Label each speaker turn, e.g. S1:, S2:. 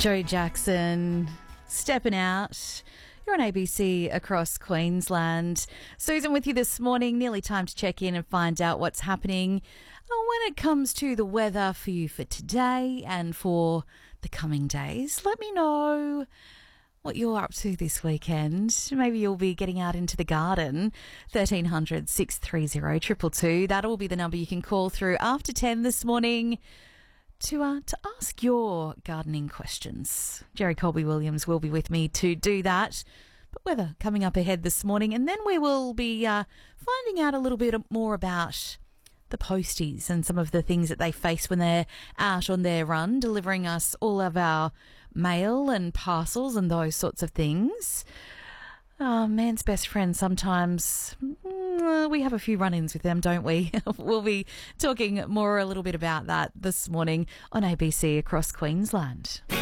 S1: Joe Jackson stepping out. You're on ABC across Queensland. Susan with you this morning. Nearly time to check in and find out what's happening when it comes to the weather for you for today and for the coming days. Let me know what you're up to this weekend. Maybe you'll be getting out into the garden. 1300 630 222. That'll be the number you can call through after 10 this morning to ask your gardening questions. Jerry Colby-Williams will be with me to do that. But weather coming up ahead this morning, and then we will be finding out a little bit more about the posties and some of the things that they face when they're out on their run, delivering us all of our mail and parcels and those sorts of things. Man's best friend sometimes. We have a few run-ins with them, don't we? We'll be talking more a little bit about that this morning on ABC across Queensland.